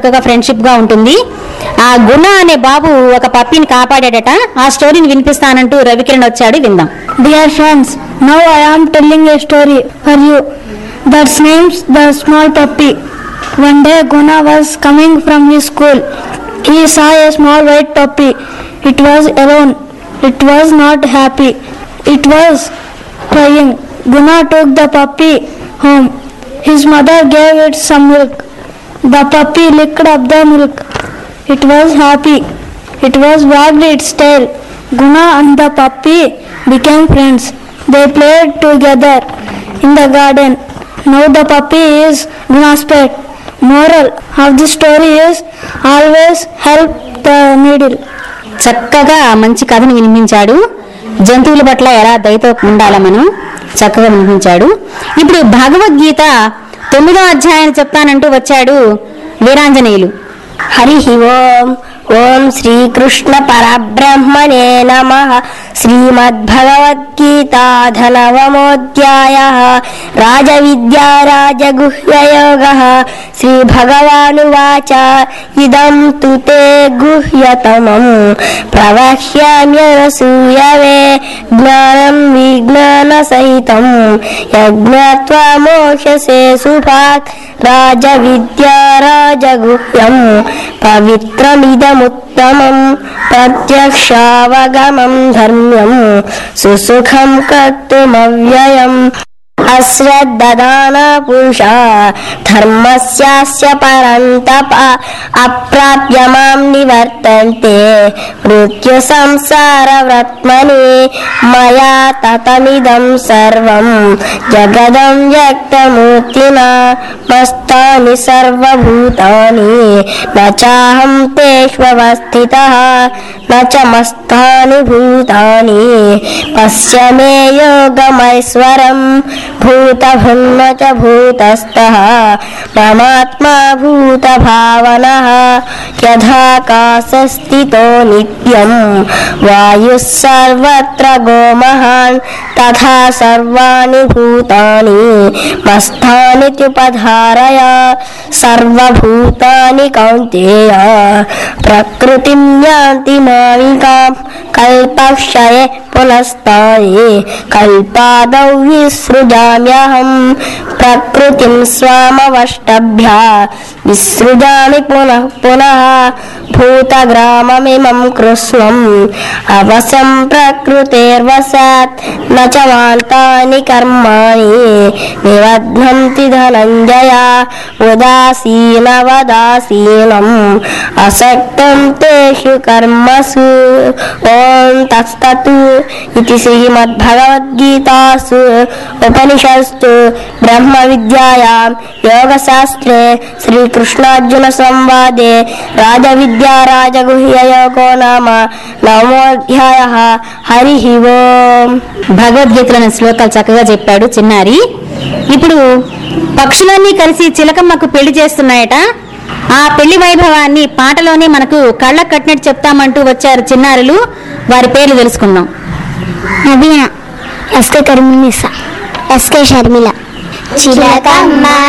చక్కగా ఫ్రెండ్షిప్ గా ఉంటుంది. ఆ గుణ అనే బాబు ఒక పప్పిని కాపాడాడట. ఆ స్టోరీని వినిపిస్తానంటూ రవికిరణ్ వచ్చాడు, విందాం. Dear friends, now I am telling a story for you. That's name's The Small Puppy. One day Guna was coming from his school. He saw a small white puppy. It was alone. It was not happy. It was crying. Guna took the puppy home. His mother gave it some milk. The puppy licked up the milk. It was happy. It was wagged its tail. Guna and the puppy became friends. They played together in the garden. Now the puppy is Guna's pet. Moral of the story is always help the needy. చక్కగా మంచి కథను వినిపించాడు. జంతువుల పట్ల ఎలా దయతో ఉండాలో మనం చక్కగా వినిపించాడు. ఇప్పుడు భగవద్గీత 9వ అధ్యాయాన్ని చెప్తానంటూ వచ్చాడు వీరాంజనేయులు. హరి ఓం. ఓం శ్రీకృష్ణ పరబ్రహ్మణే నమః. శ్రీమద్భగవద్గీతా నవమోऽధ్యాయః. రాజవిద్యా రాజగుహ్యయోగః. శ్రీభగవానువాచ ఇదం తు తే గుహ్యతమం ప్రవక్ష్యామ్యనసూయవే జ్ఞానం విజ్ఞానసహితం యజ్ఞాత్వా మోక్షసే శుభాత్ రాజవిద్యా రాజగుహ్యం పవిత్రమిదముత్తమం ప్రత్యక్షావగమం ధర్మ్యం సుసుఖం కర్తుమవ్యయం. అశ్రద్ధదాన పురుషా ధర్మస్యాస్య పరంతప అప్రాప్య మాం నివర్తంతే మృత్యు సంసార వ్రత్మని మయా తతమిదం సర్వం జగదం వ్యక్తమూర్తినా మస్తాని సర్వభూతాని నచాహం తేష్వస్థితః నచ మస్తాని భూతాని పశ్య మే యోగమైశ్వరం భూతభున్న చ భూతస్థః మమాత్మా భూతభావనః యథాకాశస్థితో నిత్యం వాయుః సర్వత్ర గోమహాన్ తథా సర్వాణి భూతాని మస్తాని త్యుపధారయ. సర్వభూతాని కౌంతేయ ప్రకృతిం యాంతి మామికాం కల్పక్షయే పునస్తాయే కల్పాదౌ విసృజామ్యహం ప్రకృతిం స్వామవష్టభ్య విసృజామి పునః పునః భూతగ్రామమిమం కృష్ణం అవశం ప్రకృతేర్వశాత్ న చ మాంతాని కర్మాణి నిబధ్నంతి ధనంజయ ఉదాసీనవదాసీనం అసక్తం తేషు కర్మసు. ఓం తత్సత్. ఇది శ్రీమద్భగవద్గీతాసు ఉపనిషత్సు బ్రహ్మ విద్యాయాం యోగశాస్త్రే శ్రీకృష్ణార్జున సంవాదే రాజవిద్యా రాజగుహ్యయోగో నామ నవమోऽధ్యాయః. హరి ఓం. భగవద్గీతలోని శ్లోకాలు చక్కగా చెప్పాడు చిన్నారి. ఇప్పుడు పక్షులన్నీ కలిసి చిలకమ్మకు పెళ్లి చేస్తున్నాయట. ఆ పెళ్లి వైభవాన్ని పాటలోనే మనకు కళ్ళకు కట్టినట్టు చెప్తామంటూ వచ్చారు చిన్నారులు. వారి పేర్లు తెలుసుకుందాం. నవీన, ఎస్కే కర్మినిస, ఎస్కే షర్మిల, చిలకమ్మ